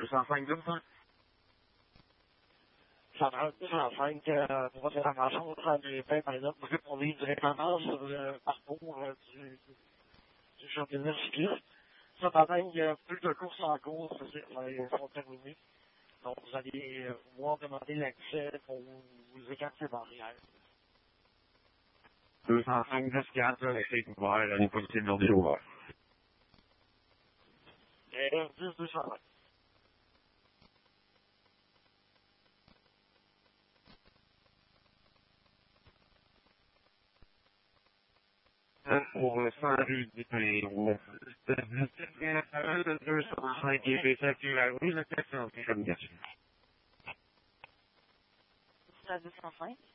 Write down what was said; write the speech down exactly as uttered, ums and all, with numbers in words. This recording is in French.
deux cent cinq, deux cents. Ça prend deux cent cinq, euh, pour votre information, on prend des pains, par exemple, pour les directement sur le parcours euh, du, du championnat cycliste. Cependant, il y a plus de courses en cours, ils sont terminés. Donc, vous allez euh, pouvoir demander l'accès pour vous écarter barrière. deux cent cinq, dix, quatre, c'est ouvert, la possible d'ordre ouvert. Et dix, deux cent vingt. Pour le cent rue du Péron, de deux cent cinq est effectué la rue, le quatre cent cinq. C'est à deux cent cinq.